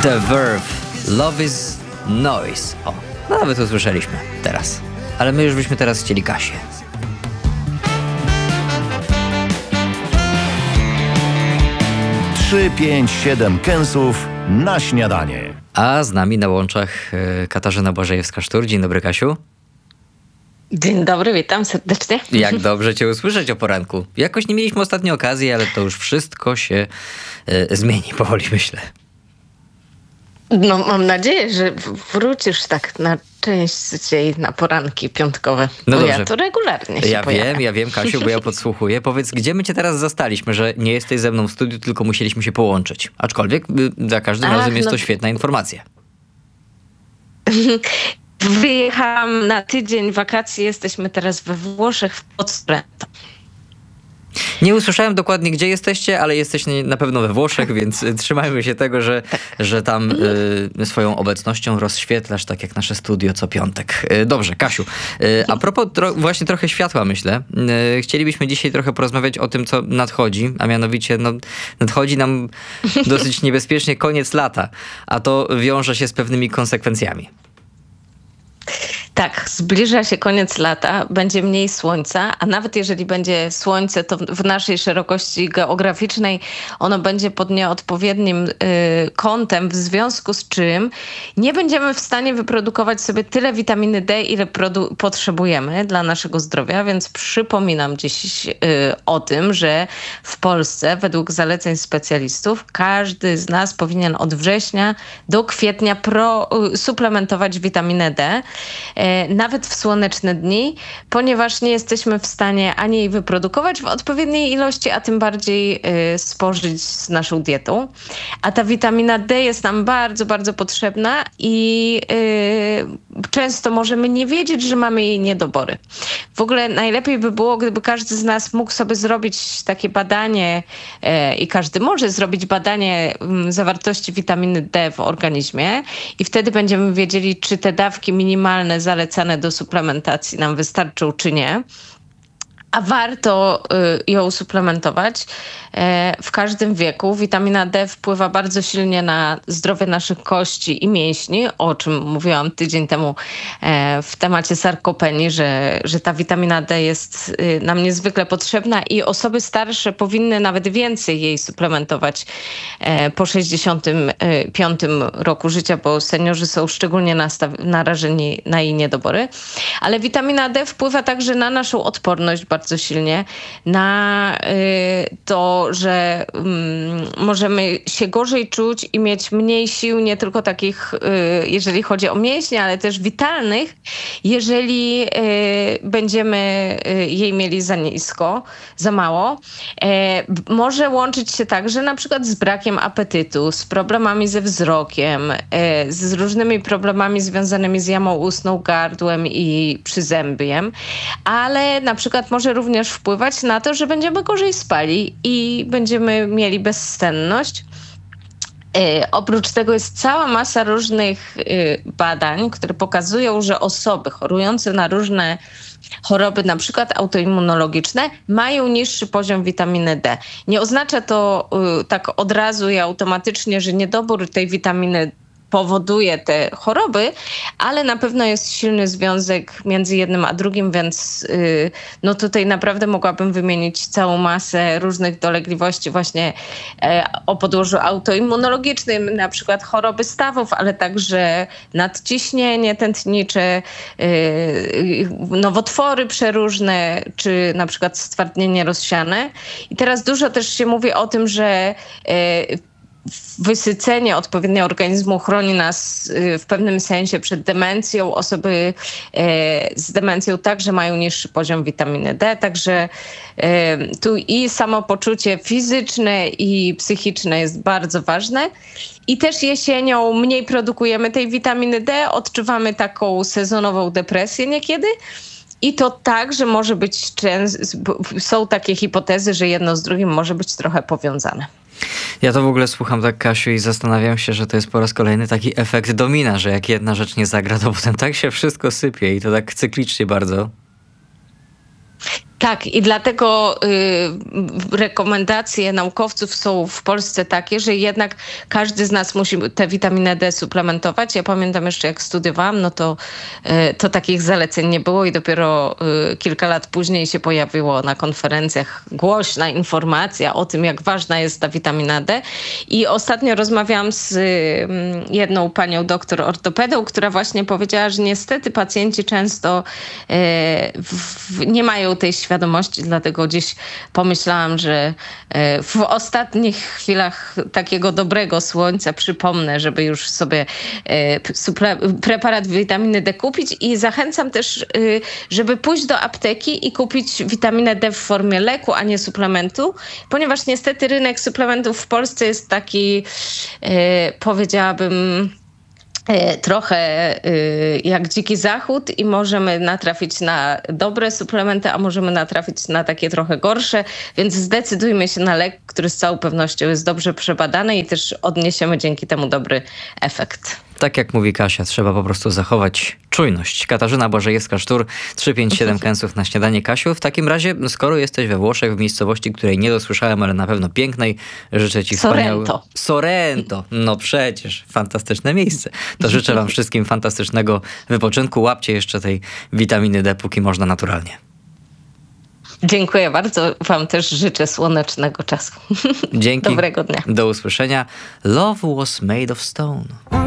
The Verve, Love is Noise. O, no nawet usłyszeliśmy teraz. Ale my już byśmy teraz chcieli Kasię. 3, 5, 7 kęsów na śniadanie. A z nami na łączach Katarzyna Błażejewska-Sztur. Dzień dobry, Kasiu. Dzień dobry, witam serdecznie. Jak dobrze Cię usłyszeć o poranku. Jakoś nie mieliśmy ostatniej okazji, ale to już wszystko się zmieni powoli, myślę. No, mam nadzieję, że wrócisz tak na częściej na poranki piątkowe. No bo dobrze. Ja to regularnie się pojawiam. Ja wiem, Kasiu, bo ja podsłuchuję. Powiedz, gdzie my Cię teraz zastaliśmy, że nie jesteś ze mną w studiu, tylko musieliśmy się połączyć. Aczkolwiek za każdym razem jest to świetna informacja. Wyjechałam na tydzień wakacji, jesteśmy teraz we Włoszech w Podstrento. Nie usłyszałem dokładnie, gdzie jesteście, ale jesteście na pewno we Włoszech, więc trzymajmy się tego, że tam swoją obecnością rozświetlasz, tak jak nasze studio co piątek. Dobrze, Kasiu, a propos właśnie trochę światła, myślę. Chcielibyśmy dzisiaj trochę porozmawiać o tym, co nadchodzi, a mianowicie nadchodzi nam dosyć niebezpiecznie koniec lata, a to wiąże się z pewnymi konsekwencjami. Tak, zbliża się koniec lata, będzie mniej słońca, a nawet jeżeli będzie słońce, to w naszej szerokości geograficznej ono będzie pod nieodpowiednim kątem, w związku z czym nie będziemy w stanie wyprodukować sobie tyle witaminy D, ile potrzebujemy dla naszego zdrowia, więc przypominam dziś o tym, że w Polsce według zaleceń specjalistów każdy z nas powinien od września do kwietnia suplementować witaminę D. Nawet w słoneczne dni, ponieważ nie jesteśmy w stanie ani jej wyprodukować w odpowiedniej ilości, a tym bardziej spożyć z naszą dietą. A ta witamina D jest nam bardzo, bardzo potrzebna i często możemy nie wiedzieć, że mamy jej niedobory. W ogóle najlepiej by było, gdyby każdy z nas mógł sobie zrobić takie badanie i każdy może zrobić badanie zawartości witaminy D w organizmie i wtedy będziemy wiedzieli, czy te dawki minimalne zalecane do suplementacji nam wystarczą, czy nie. A warto ją suplementować w każdym wieku. Witamina D wpływa bardzo silnie na zdrowie naszych kości i mięśni, o czym mówiłam tydzień temu w temacie sarkopenii, że ta witamina D jest nam niezwykle potrzebna i osoby starsze powinny nawet więcej jej suplementować po 65 roku życia, bo seniorzy są szczególnie narażeni na jej niedobory. Ale witamina D wpływa także na naszą odporność bardzo silnie, na to, że możemy się gorzej czuć i mieć mniej sił, nie tylko takich, jeżeli chodzi o mięśnie, ale też witalnych, jeżeli będziemy jej mieli za nisko, za mało. Może łączyć się także na przykład z brakiem apetytu, z problemami ze wzrokiem, z różnymi problemami związanymi z jamą ustną, gardłem i przyzębiem, ale na przykład może również wpływać na to, że będziemy gorzej spali i będziemy mieli bezsenność. Oprócz tego jest cała masa różnych badań, które pokazują, że osoby chorujące na różne choroby, na przykład autoimmunologiczne, mają niższy poziom witaminy D. Nie oznacza to tak od razu i automatycznie, że niedobór tej witaminy powoduje te choroby, ale na pewno jest silny związek między jednym a drugim, więc no tutaj naprawdę mogłabym wymienić całą masę różnych dolegliwości właśnie o podłożu autoimmunologicznym, na przykład choroby stawów, ale także nadciśnienie tętnicze, nowotwory przeróżne, czy na przykład stwardnienie rozsiane. I teraz dużo też się mówi o tym, że wysycenie odpowiednio organizmu chroni nas w pewnym sensie przed demencją. Osoby z demencją także mają niższy poziom witaminy D, także tu i samopoczucie fizyczne i psychiczne jest bardzo ważne. I też jesienią mniej produkujemy tej witaminy D, odczuwamy taką sezonową depresję niekiedy. I to tak, że może być są takie hipotezy, że jedno z drugim może być trochę powiązane. Ja to w ogóle słucham tak, Kasiu, i zastanawiam się, że to jest po raz kolejny taki efekt domina, że jak jedna rzecz nie zagra, to potem tak się wszystko sypie i to tak cyklicznie bardzo. Tak, i dlatego rekomendacje naukowców są w Polsce takie, że jednak każdy z nas musi tę witaminę D suplementować. Ja pamiętam jeszcze, jak studiowałam, no to takich zaleceń nie było i dopiero kilka lat później się pojawiło na konferencjach głośna informacja o tym, jak ważna jest ta witamina D. I ostatnio rozmawiałam z jedną panią doktor ortopedą, która właśnie powiedziała, że niestety pacjenci często nie mają tej świadomości, dlatego dziś pomyślałam, że w ostatnich chwilach takiego dobrego słońca przypomnę, żeby już sobie preparat witaminy D kupić i zachęcam też, żeby pójść do apteki i kupić witaminę D w formie leku, a nie suplementu, ponieważ niestety rynek suplementów w Polsce jest taki, powiedziałabym, trochę jak dziki zachód i możemy natrafić na dobre suplementy, a możemy natrafić na takie trochę gorsze, więc zdecydujmy się na lek, który z całą pewnością jest dobrze przebadany i też odniesiemy dzięki temu dobry efekt. Tak jak mówi Kasia, trzeba po prostu zachować czujność. Katarzyna Bożejewska-Sztur, 357 kęsów na śniadanie. Kasiu, w takim razie, skoro jesteś we Włoszech, w miejscowości, której nie dosłyszałem, ale na pewno pięknej, życzę ci Sorrento. Sorrento. No przecież, fantastyczne miejsce. To życzę wam wszystkim fantastycznego wypoczynku. Łapcie jeszcze tej witaminy D, póki można naturalnie. Dziękuję bardzo. Wam też życzę słonecznego czasu. Dzięki. Dobrego dnia. Do usłyszenia. Love was made of stone.